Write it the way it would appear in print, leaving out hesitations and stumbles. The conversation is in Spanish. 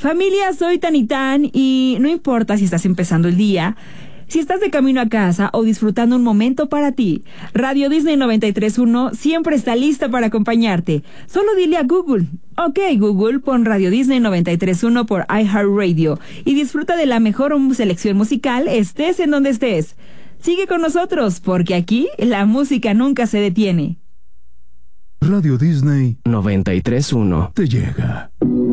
Familia, soy Tan y Tan y no importa si estás empezando el día, si estás de camino a casa o disfrutando un momento para ti, Radio Disney 93.1 siempre está lista para acompañarte. Solo dile a Google, ok Google, pon Radio Disney 93.1 por iHeartRadio y disfruta de la mejor selección musical, estés en donde estés. Sigue con nosotros, porque aquí la música nunca se detiene. Radio Disney 93.1 te llega.